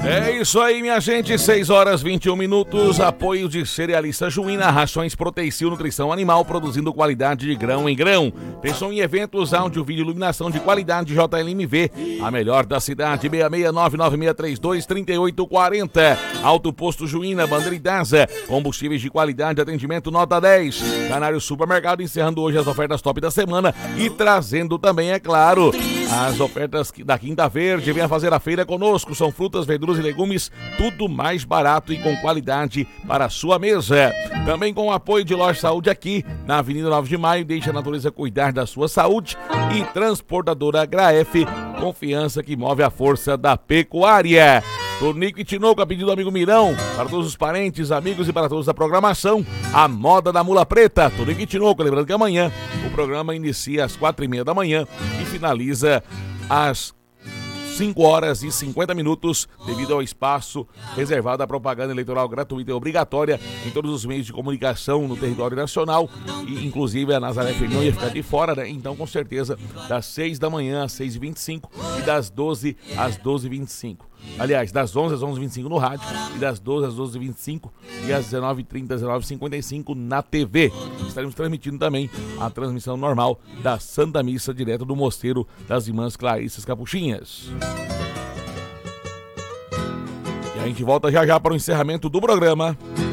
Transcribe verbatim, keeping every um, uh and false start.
É isso aí, minha gente, seis horas e vinte e um minutos, apoio de Cerealista Juína, rações Proteicil, nutrição animal, produzindo qualidade de grão em grão. Pensou em eventos, áudio, vídeo, iluminação de qualidade, J L M V, a melhor da cidade, seis seis nove nove seis três dois três oito quatro zero. Alto Posto Juína, Bandeira Idasa, combustíveis de qualidade, atendimento nota dez. Canário Supermercado, encerrando hoje as ofertas top da semana e trazendo também, é claro, as ofertas da Quinta Verde. Venha fazer a feira conosco, são frutas, verduras e legumes, tudo mais barato e com qualidade para a sua mesa. Também com o apoio de Loja Saúde aqui na Avenida nove de Maio, deixa a natureza cuidar da sua saúde. E Transportadora Graef, confiança que move a força da pecuária. Tonico e Tinoco, a pedido do amigo Mirão, para todos os parentes, amigos e para todos da programação, a moda da mula preta, Tonico e Tinoco. Lembrando que amanhã o programa inicia às quatro e meia da manhã e finaliza às cinco horas e cinquenta minutos, devido ao espaço reservado à propaganda eleitoral gratuita e obrigatória em todos os meios de comunicação no território nacional, e inclusive a Nazaré F M não ia ficar de fora, né? Então, com certeza, das seis da manhã às seis e vinte e cinco e das doze às doze e vinte e cinco. Aliás, das onze às onze e vinte e cinco no rádio e das doze às doze e vinte e cinco e às dezenove e trinta, dezenove e cinquenta e cinco na T V. Estaremos transmitindo também a transmissão normal da Santa Missa direto do Mosteiro das Irmãs Clarissas Capuchinhas. E a gente volta já já para o encerramento do programa.